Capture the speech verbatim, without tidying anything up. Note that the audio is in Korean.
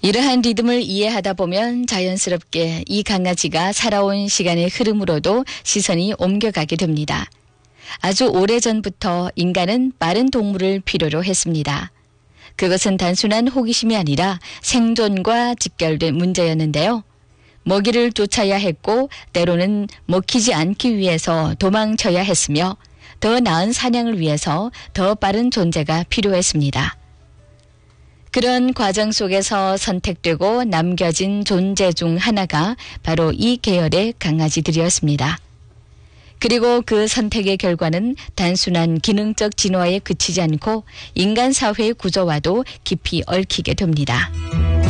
이러한 리듬을 이해하다 보면 자연스럽게 이 강아지가 살아온 시간의 흐름으로도 시선이 옮겨가게 됩니다. 아주 오래전부터 인간은 빠른 동물을 필요로 했습니다. 그것은 단순한 호기심이 아니라 생존과 직결된 문제였는데요. 먹이를 쫓아야 했고 때로는 먹히지 않기 위해서 도망쳐야 했으며 더 나은 사냥을 위해서 더 빠른 존재가 필요했습니다. 그런 과정 속에서 선택되고 남겨진 존재 중 하나가 바로 이 계열의 강아지들이었습니다. 그리고 그 선택의 결과는 단순한 기능적 진화에 그치지 않고 인간 사회의 구조와도 깊이 얽히게 됩니다.